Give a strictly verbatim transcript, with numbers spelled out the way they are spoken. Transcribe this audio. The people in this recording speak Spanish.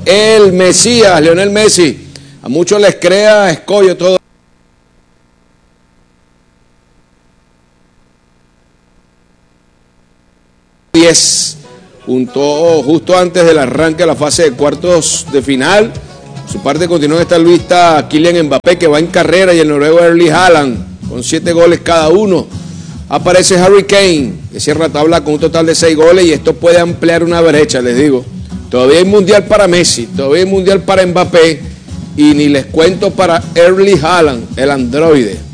el Mesías, Lionel Messi. A muchos les crea escollo todo. diez, junto, justo antes del arranque de la fase de cuartos de final. Su parte continúa en esta lista Kylian Mbappé, que va en carrera, y el noruego Erling Haaland, con siete goles cada uno. Aparece Harry Kane, que cierra tabla con un total de seis goles, y esto puede ampliar una brecha, les digo. Todavía hay mundial para Messi, todavía hay mundial para Mbappé, y ni les cuento para Erling Haaland, el androide.